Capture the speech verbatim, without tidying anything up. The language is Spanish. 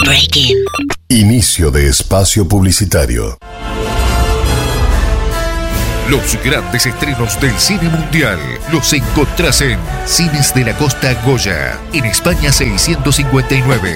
Breaking. Inicio de espacio publicitario. Los grandes estrenos del cine mundial los encontrás en Cines de la Costa Goya, en España seiscientos cincuenta y nueve.